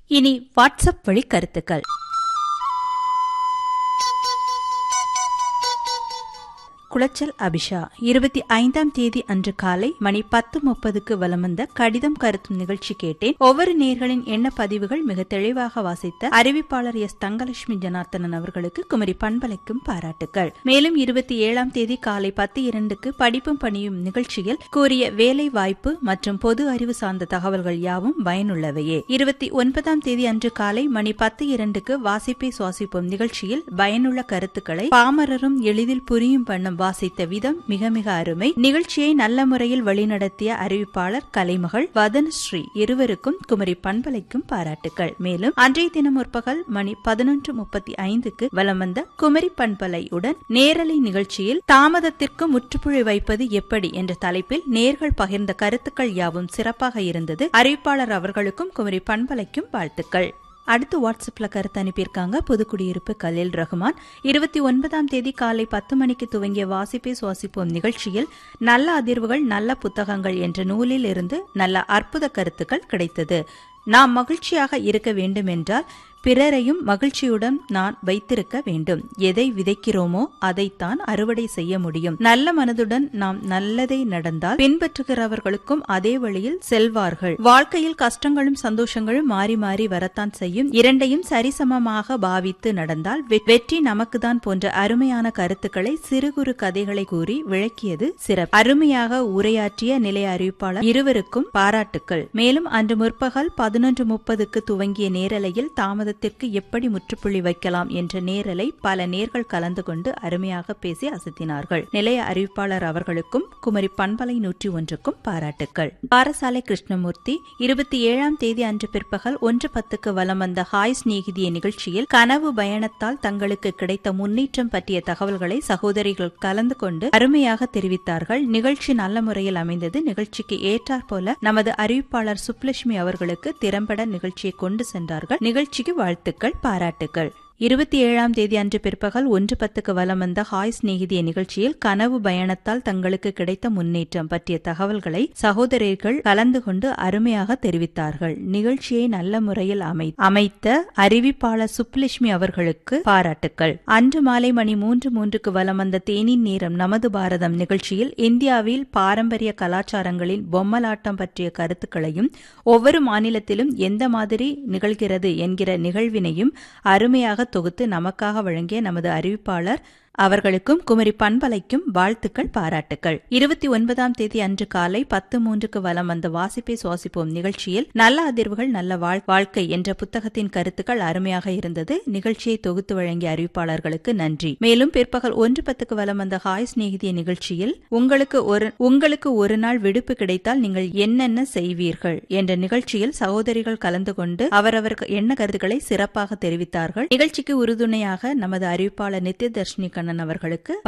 இனி வாட்ஸ்அப் வழி கருத்துக்கள். குளச்சல் அபிஷா 25ஆம் தேதி அன்று காலை மணி 10:30க்கு வலம் வந்த கடிதம் கருத்தும் நிகழ்ச்சி கேட்டேன். ஒவ்வொரு நேயர்களின் எண்ண பதிவுகள் மிக தெளிவாக வாசித்த அறிவிப்பாளர் எஸ். தங்கலட்சுமி ஜனார்த்தனன் அவர்களுக்கு குமரி பண்பலைக்கும் பாராட்டுக்கள். மேலும் 27ஆம் தேதி காலை 10:02க்கு படிப்பும் பணியும் நிகழ்ச்சியில் கூறிய வேலை வாய்ப்பு மற்றும் பொது அறிவு சார்ந்த தகவல்கள் யாவும் பயனுள்ளவையே. 29ஆம் தேதி அன்று காலை மணி 10:02க்கு வாசிப்பை சுவாசிப்போம் நிகழ்ச்சியில் பயனுள்ள கருத்துக்களை பாமரரும் எளிதில் புரியும் வண்ணம் வாசித்த விதம் மிக மிக அருமை. நிகழ்ச்சியை நல்ல முறையில் வழிநடத்திய அறிவிப்பாளர் கலைமகள் வதனஸ்ரீ இருவருக்கும் குமரி பண்பலைக்கும் பாராட்டுக்கள். மேலும் அன்றைய தினம் முற்பகல் மணி 11:35க்கு வலம் வந்த குமரி பண்பலையுடன் நேரலை நிகழ்ச்சியில் தாமதத்திற்கு முற்றுப்புள்ளி வைப்பது எப்படி என்ற தலைப்பில் நேர்கள் பகிர்ந்த கருத்துக்கள் யாவும் சிறப்பாக இருந்தது. அறிவிப்பாளர் அவர்களுக்கும் குமரி பண்பலைக்கும் வாழ்த்துக்கள். அடுத்து வாட்ஸ்அப்ல கருத்து அனுப்பியிருக்காங்க புதுக்குடியிருப்பு கலீல் ரஹ்மான். 29ஆம் தேதி காலை 10 மணிக்கு துவங்கிய வாசிப்பை சுவாசிப்போம் நிகழ்ச்சியில் நல்ல அதிர்வுகள் நல்ல புத்தகங்கள் என்ற நூலில் இருந்து நல்ல அற்புத கருத்துக்கள் கிடைத்தது. நாம் மகிழ்ச்சியாக இருக்க வேண்டும் என்றால் பிறரையும் மகிழ்ச்சியுடன் நான் வைத்திருக்க வேண்டும். எதை விதைக்கிறோமோ அதைத்தான் அறுவடை செய்ய முடியும். நல்ல மனதுடன் நாம் நல்லதை நடந்தால் பின்பற்றுகிறவர்களுக்கும் அதே வழியில் செல்வார்கள். வாழ்க்கையில் கஷ்டங்களும் சந்தோஷங்களும் மாறி மாறி வரத்தான் செய்யும். இரண்டையும் சரிசமமாக பாவித்து நடந்தால் வெற்றி நமக்குதான் போன்ற அருமையான கருத்துக்களை சிறு குறு கதைகளை கூறி விளக்கியது சிறப்பு. அருமையாக உரையாற்றிய நிலைய அறிவிப்பாளர் இருவருக்கும் பாராட்டுக்கள். மேலும் அன்று முற்பகல் 11:30க்கு துவங்கிய நேரலையில் தாமத எப்படி முற்றுப்புள்ளி வைக்கலாம் என்ற நேரலை பல நேர்கள் கலந்து கொண்டு அருமையாக பேசி அசத்தினார்கள். நிலைய அறிவிப்பாளர் அவர்களுக்கும் குமரி பண்பலை 101க்கும் பாராட்டுக்கள். பாரசாலை கிருஷ்ணமூர்த்தி 27ஆம் தேதி அன்று பிற்பகல் 1:10க்கு வலம் வந்த ஹாய் ஸ்நேகிதிய நிகழ்ச்சியில் கனவு பயணத்தால் தங்களுக்கு கிடைத்த முன்னேற்றம் பற்றிய தகவல்களை சகோதரிகள் கலந்து கொண்டு அருமையாக தெரிவித்தார்கள். நிகழ்ச்சி நல்ல முறையில் அமைந்தது. நிகழ்ச்சிக்கு ஏற்றாற் போல நமது அறிவிப்பாளர் சுப்லட்சுமி அவர்களுக்கு திறம்பட நிகழ்ச்சியை கொண்டு சென்றார்கள். நிகழ்ச்சிக்கு வாழ்த்துக்கள் பாராட்டுக்கள். 27ஆம் தேதி அன்று பிற்பகல் 1:10க்கு வலம் வந்த ஹாய் ஸ்நேகிதிய நிகழ்ச்சியில் கனவு பயணத்தால் தங்களுக்கு கிடைத்த முன்னேற்றம் பற்றிய தகவல்களை சகோதரர்கள் கலந்து கொண்டு அருமையாக தெரிவித்தார்கள். நிகழ்ச்சியை நல்ல முறையில் அமைத்த அறிவிப்பாளர் சுப்லட்சுமி அவர்களுக்கு பாராட்டுக்கள். அன்று மாலை மணி 3:03க்கு வலம் வந்த தேனின் நேரம் நமது பாரதம் நிகழ்ச்சியில் இந்தியாவில் பாரம்பரிய கலாச்சாரங்களின் பொம்மலாட்டம் பற்றிய கருத்துக்களையும் ஒவ்வொரு மாநிலத்திலும் எந்த மாதிரி நிகழ்கிறது என்கிற நிகழ்வினையும் அருமையாக தொகுத்து நமக்காக வழங்கிய நமது அறிவிப்பாளர் அவர்களுக்கும் குமரி பண்பலைக்கும் வாழ்த்துக்கள் பாராட்டுக்கள். 29ஆம் தேதி அன்று காலை 10:03க்கு வலம் வந்த வாசிப்பை சுவாசிப்போம் நிகழ்ச்சியில் நல்ல அதிர்வுகள் நல்ல வாழ்க்கை என்ற புத்தகத்தின் கருத்துக்கள் அருமையாக இருந்தது. நிகழ்ச்சியை தொகுத்து வழங்கிய அறிவிப்பாளர்களுக்கு நன்றி. மேலும் பிற்பகல் 1:10க்கு வலம் வந்த ஹாய் ஸ்நேகிதிய நிகழ்ச்சியில் உங்களுக்கு ஒரு நாள் விடுப்பு கிடைத்தால் நீங்கள் என்னென்ன செய்வீர்கள் என்ற நிகழ்ச்சியில் சகோதரிகள் கலந்து கொண்டு அவரவர் எண்ண கருத்துக்களை சிறப்பாக தெரிவித்தார்கள். நிகழ்ச்சிக்கு உறுதுணையாக நமது அறிவிப்பாளர் நித்யதர்ஷினி அவர்களுக்கு